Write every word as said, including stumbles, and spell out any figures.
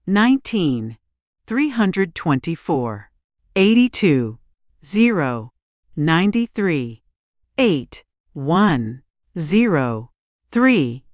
nineteen, three hundred twenty-four, eighty-two, zero, ninety-three, eight, one, zero, three.